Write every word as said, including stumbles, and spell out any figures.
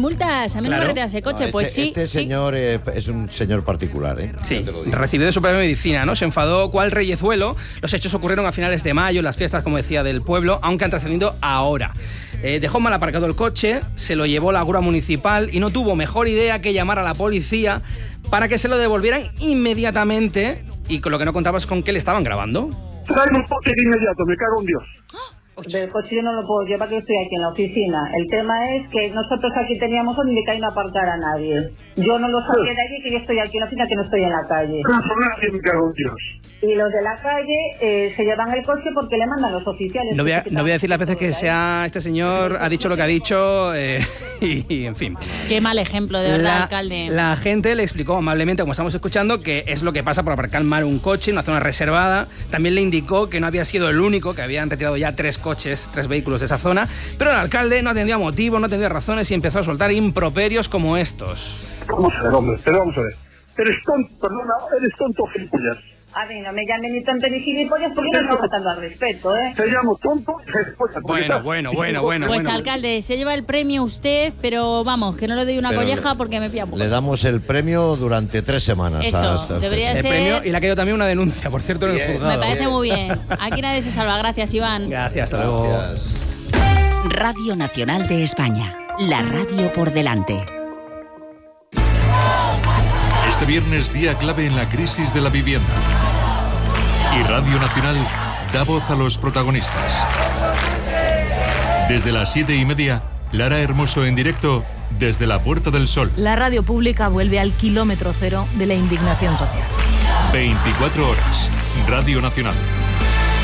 multas, a mí claro. no me reteas el coche, no, este, pues sí. Este señor sí. es un señor particular, ¿eh? Sí, recibió de su propia medicina, ¿no? Se enfadó cual reyezuelo. Los hechos ocurrieron a finales de mayo, las fiestas, como decía, del pueblo, aunque han trascendido ahora. Eh, dejó mal aparcado el coche, se lo llevó la grúa municipal y no tuvo mejor idea que llamar a la policía para que se lo devolvieran inmediatamente, y con lo que no contaba es con que le estaban grabando. Tráeme un coche de inmediato, me cago en Dios. Del coche yo no lo puedo llevar, que estoy aquí en la oficina. El tema es que nosotros aquí teníamos donde que ahí no aparcar a nadie. Yo no lo sabía de allí, que yo estoy aquí en la oficina, que no estoy en la calle. Me cago en Dios. Y los de la calle eh, se llevan el coche porque le mandan los oficiales. No voy a, no voy a decir las veces que sea este señor ha dicho lo que ha dicho eh, y, y, en fin. Qué mal ejemplo, de verdad, la, alcalde. La gente le explicó amablemente, como estamos escuchando, que es lo que pasa por aparcar mal un coche en una zona reservada. También le indicó que no había sido el único, que habían retirado ya tres coches, tres vehículos de esa zona, pero el alcalde no atendía motivos, no atendía razones y empezó a soltar improperios como estos. Vamos a ver, hombre, pero vamos a ver. Eres tonto, perdona, eres tonto, gilipollas. A mí no me llamen ni tonto ni gilipollas porque yo no estoy faltando al respeto, ¿eh? Te llamo tonto y gilipollas. Bueno, bueno, bueno, bueno. Pues bueno. alcalde, se lleva el premio usted, pero vamos, que no le doy una pero colleja le, porque me pilla un poco. Le damos el premio durante tres semanas. Eso, hasta debería este ser... El premio, y le ha caído también una denuncia, por cierto, en bien, el juzgado. Me parece muy bien. Aquí nadie se salva. Gracias, Iván. Gracias, hasta luego. Gracias. Radio Nacional de España. La radio por delante. Este viernes, día clave en la crisis de la vivienda. Y Radio Nacional da voz a los protagonistas. Desde las siete y media, Lara Hermoso en directo desde la Puerta del Sol. La radio pública vuelve al kilómetro cero de la indignación social. veinticuatro horas. Radio Nacional.